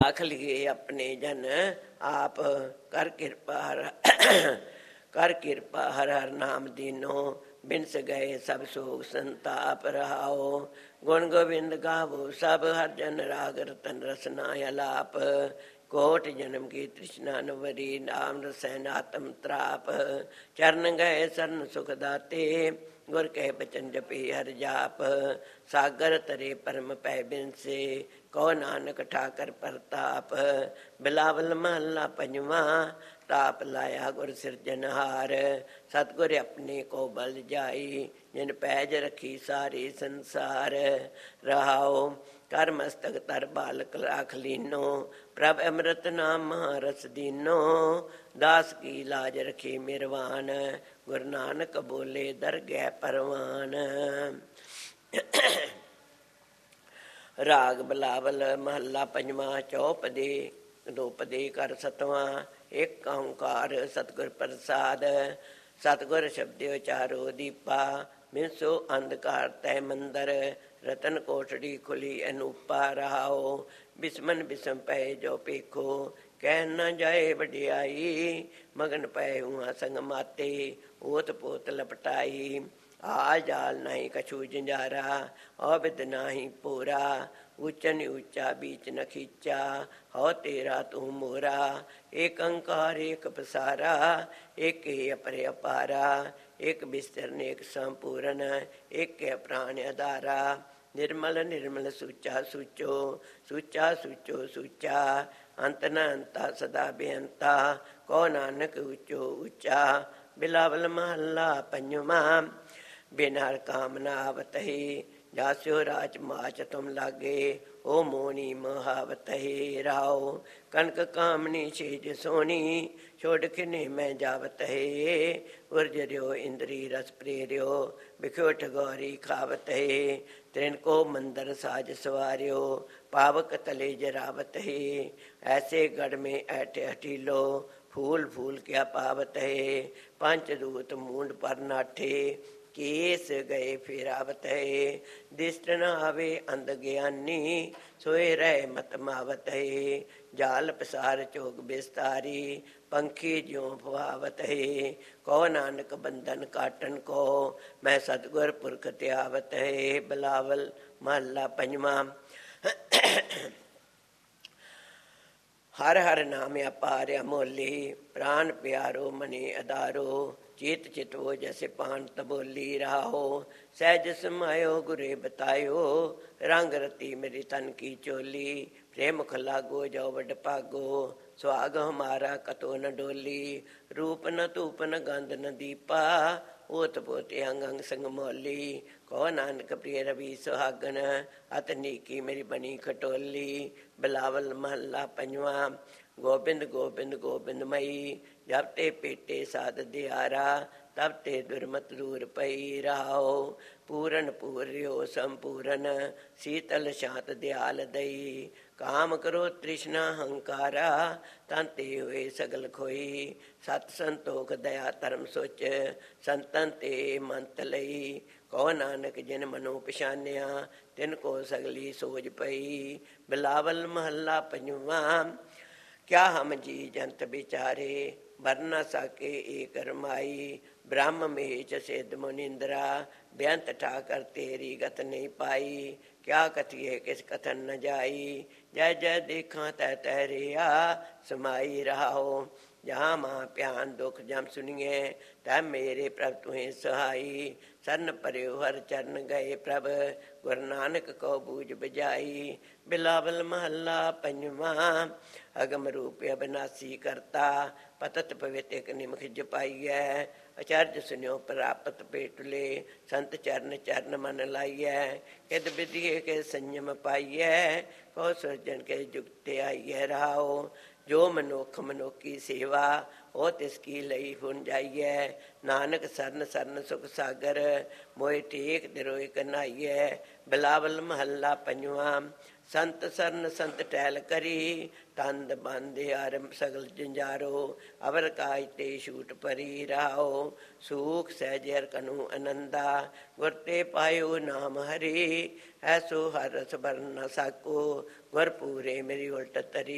ਰਾਖ ਲਈਏ ਆਪਣੇ ਜਨ ਆਪ। ਕਰ ਕਿਰਪਾ ਹਰ ਹਰ ਨਾਮ ਦੀਨੋ, ਬਿਨਸ ਗਏ ਸਭ ਸੋਗ ਸੰਤਾਪ ਰਹਾਓ। ਗੁਣ ਗੋਬਿੰਦ ਗਾਵੋ ਸਭ ਹਰ ਜਨ, ਰਾਗ ਰਤਨ ਰਸਨਾ ਅਲਾਪ। ਕੋਟ ਜਨਮ ਕੀ ਤ੍ਰਿਸ਼ਨਾ ਨ ਵਰੀ, ਨਾਮ ਰਸੈਨ ਆਤਮ ਤ੍ਰਾਪ। ਚਰਨ ਗਏ ਸਰਨ ਸੁਖ ਦਾਤੇ, ਗੁਰ ਕਹਿ ਬਚਨ ਜਪੇ ਹਰ ਜਾਪ। ਸਾਗਰ ਤਰੇ ਪਰਮ ਪੈ ਬਿਨਸੇ, ਕਹੋ ਨਾਨਕ ਠਾਕਰ ਪ੍ਰਤਾਪ। ਬਿਲਾਵਲ ਮਹੱਲਾ ਪੰਜਵਾਂ, ਤਾਪ ਲਾਇਆ ਗੁਰ ਸਿਰਜਨਹਾਰ। ਸਤਿਗੁਰ ਆਪਣੇ ਕੋ ਬਲ ਜਾਈ, ਜਿਨ ਪੈਜ ਰੱਖੀ ਸਾਰੇ ਸੰਸਾਰ। ਰਹਾਉ ਕਰ ਮਸਤਕ ਤਰ ਬਾਲਕ ਰਾਖ ਲੀਨੋ, ਪ੍ਰਭ ਅੰਮ੍ਰਿਤ ਨਾਮ ਮਹਾਰਸ ਦੀਨੋ। ਦਾਸ ਕੀ ਲਾਜ ਰਖੇ ਮਿਰਵਾਨ, ਗੁਰੂ ਨਾਨਕ ਬੋਲੇ ਦਰਗਹਿ ਪਰਵਾਨ। ਰਾਗ ਬਿਲਾਵਲ ਮਹੱਲਾ ਪੰਜਵਾਂ, ਚੌਪਦੇ ਦੋਪਦੇ ਕਰ ਸਤਵਾਂ। ਇੱਕ ਓਂਕਾਰ ਸਤਿਗੁਰ ਪ੍ਰਸਾਦ, ਸਤਿਗੁਰ ਸ਼ਬਦ ਉਚਾਰੋ ਦੀਪਾ। ਮਿਨਸੋ ਅੰਧਕਾਰ ਤੈ ਮੰਦਰ, ਰਤਨ ਕੋਠੜੀ ਖੁਲੀ ਅਨੂਪਾ। ਰਹਾਓ ਬਿਸਮਨ ਬਿਸਮ ਪਏ ਜੋ ਪੇਖੋ, ਕਹਿ ਨਾ ਜਾਏ ਵਡਿਆਈ। ਮਗਨ ਪਏ ਹੁਆ ਸੰਗ ਮਾਤੇ, ਓਤ ਪੋਤ ਲਪਟਾਈ। ਆ ਜਾਲ ਨਹੀਂ ਕਛੂ ਜੰਜਾਰਾ, ਅਵਿਦ ਨਾਹੀ ਪੂਰਾ। ਉੱਚਾ ਨੀ ਉੱਚਾ ਬੀਚ ਨ ਖੀਚਾ, ਹਉ ਤੇਰਾ ਤੂੰ ਮੋਰਾ। ਏਕ ਓਂਕਾਰ ਏਕ ਪਸਾਰਾ, ਏਕੇ ਅਪਰੇ ਅਪਾਰਾ। ਇੱਕ ਬਿਸਤਰ ਨੇਕ ਸੰਪੂਰਨ, ਏਕੇ ਪ੍ਰਾਣ ਆਧਾਰਾ। ਨਿਰਮਲ ਨਿਰਮਲ ਸੁੱਚਾ ਸੁੱਚੋ, ਸੁੱਚਾ ਸੁੱਚੋ ਸੁੱਚਾ। ਅੰਤ ਨ ਅੰਤਾ ਸਦਾ ਬੇਅੰਤਾ, ਕਹੋ ਨਾਨਕ ਉੱਚੋ ਉੱਚਾ। ਬਿਲਾਵਲ ਮਹੱਲਾ ਪੰਜਵਾਂ, ਬਿਨ ਹਰ ਕਾਮਨਾ ਆਵਤਹਿ, ਜਾਸਿਓ ਰਾਜ ਮਾਚ ਤੁਮ ਲਾਗੇ। ਓ ਮੋਹਣੀ ਮਹਾਵਤਹਿ। ਰਾਓ ਕਨਕ ਕਾਮਨੀ ਛੇਜ ਸੋਹਣੀ, ਛੋੜ ਖਿਨੇ ਮੈਂ ਜਾਵਤ ਹੈ। ਉਰਜਰਿਓ ਇੰਦਰੀ ਰਸ ਪ੍ਰੇਰਿਓ, ਬਿਖਿਓ ਠਗੌਰੀ ਖਾਵਤ ਹੈ। ਤ੍ਰਿਨ ਕੋ ਮੰਦਰ ਸਾਜ ਸਵਾਰਿਓ, ਪਾਵਕ ਤਲੇ ਜਰਾਵਤ ਹੈ। ਐਸੇ ਗੜ में ऐठे हठीलो, फूल फूल क्या पावत है। पंच दूत मूंड पर नाठे, केस गए फेरावत है। दिष्ट न आवे अंध ज्ञानी, सोए रहे मत मावत है। जाल पसार चोग बिस्तारी, पंखी ज्यों फुहावत है। कहो नानक बंधन काटन को, मैं सतगुर पुरख त्यावत है। बिलावल महला पंजवां। हर हर नाम अपार अमोली, प्राण प्यारो मने अदारो। चित चितवो जैसे पान तबोली। रहाओ सहज समायो गुरे बतायो, रंग रती मेरी तन की चोली। प्रेम खलागो जो वड पागो, सुहाग हमारा कतो न डोली। रूप न धूप न गंध न दीपा, ओत पोते अंग अंग संग मौली। कहो नानक प्रिय रवि सुहागन, अत नीकी मेरी बनी खटोली। बिलावल महला पंजवां। गोबिंद गोबिंद गोबिंद मई, जब ते पेटे साध दियारा। तब ते दुर्मत दूर पई। रहाओ पूरन पूर्यो संपूरन, शीतल शांत दयाल दई। काम करो तृष्णा हंकारा, तंते हुए सगल खोई। सत संतोख दया धर्म सोच, संतन ते मंत लई। कहो नानक जिन मनो पछानिया, तिनको सगली सोज पई। बिलावल महला पंजवां। क्या हम जी जंत बिचारे, बर न साके एक रमाई। ब्रह्म महेश सिद्ध मुनिंद्रा, बेअंत ठाकर तेरी गत नहीं पाई। क्या कथिए किस कथन न जाई, जय जय देखा तै तैरिया समाई। रहाओ जहाँ माँ प्यान दुख जम सुनिए, तै मेरे प्रभ तुम्हें सहाई। सरन पर्यो हर चरण गए प्रभ, गुरु नानक को बूझ बजाई। बिलावल महला पंजवां। अगम रूप अविनाशी करता, पतत पवित एक निमख जपाइयै। अचरज सुनियो प्रापत पेटुले, संत चरण चरण मन लाइयै। किद विधिये के संयम पाइयै, कहो सुरजन के जुगते आइयै। रहाओ जो मनुख मनुखी सेवा, ओ तिसकी लई हुन जाइयै। नानक सरन सरन सुख सागर, मोए टेक दिरोय कन्हाइयै। बिलावल महला पंजवां। संत सरन संत टहल करी, तंद बंद आरंभ सगल जंजारो। अवर काज ते छूट परी। रहाओ सूख सहज हर कनु आनंदा, गुर ते पायो नाम हरि। ऐसो हर रस बर न साको, गुर पूरे मेरी उल्ट तरी।